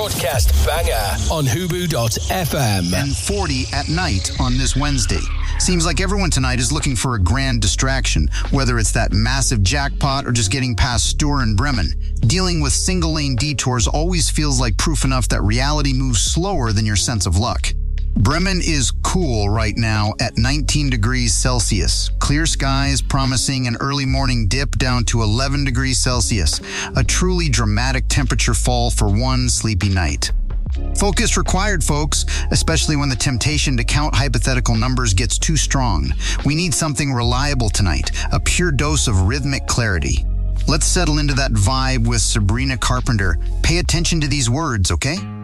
broadcast banger on Hubu.fm. And 40 at night on this Wednesday. Seems like everyone tonight is looking for a grand distraction, whether it's that massive jackpot or just getting past Stour and Bremen. Dealing with single-lane detours always feels like proof enough that reality moves slower than your sense of luck. Bremen is cool right now at 19 degrees Celsius. Clear skies promising an early morning dip down to 11 degrees Celsius. A truly dramatic temperature fall for one sleepy night. Focus required, folks, especially when the temptation to count hypothetical numbers gets too strong. We need something reliable tonight, a pure dose of rhythmic clarity. Let's settle into that vibe with Sabrina Carpenter. Pay attention to these words, okay?